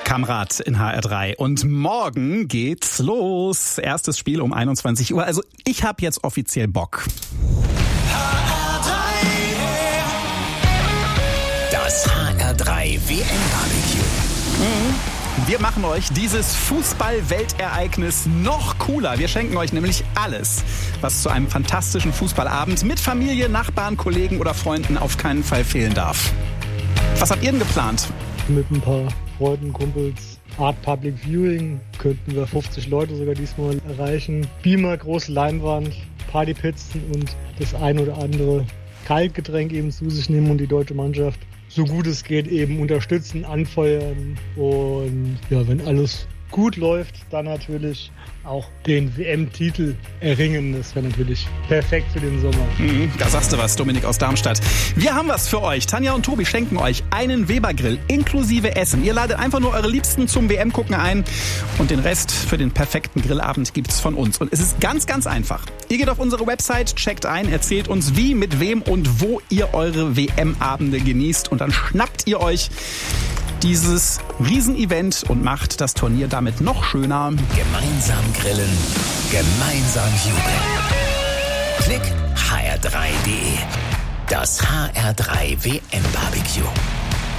Kamerad in HR3. Und morgen geht's los. Erstes Spiel um 21 Uhr. Also ich habe jetzt offiziell Bock. Das HR3 WM-Barbecue. Wir machen euch dieses Fußball-Weltereignis noch cooler. Wir schenken euch nämlich alles, was zu einem fantastischen Fußballabend mit Familie, Nachbarn, Kollegen oder Freunden auf keinen Fall fehlen darf. Was habt ihr denn geplant? Mit ein paar Freunden, Kumpels, Art Public Viewing, könnten wir 50 Leute sogar diesmal erreichen. Beamer, große Leinwand, Partypizzen und das ein oder andere Kaltgetränk eben zu sich nehmen und die deutsche Mannschaft so gut es geht eben unterstützen, anfeuern und ja, wenn alles gut läuft, dann natürlich auch den WM-Titel erringen. Das wäre natürlich perfekt für den Sommer. Da sagst du was, Dominik aus Darmstadt. Wir haben was für euch. Tanja und Tobi schenken euch einen Weber-Grill inklusive Essen. Ihr ladet einfach nur eure Liebsten zum WM-Gucken ein und den Rest für den perfekten Grillabend gibt's von uns. Und es ist ganz, ganz einfach. Ihr geht auf unsere Website, checkt ein, erzählt uns wie, mit wem und wo ihr eure WM-Abende genießt und dann schnappt ihr euch dieses Riesenevent und macht das Turnier damit noch schöner. Gemeinsam grillen, gemeinsam jubeln. Klick hr3.de. Das HR3 WM-Barbecue.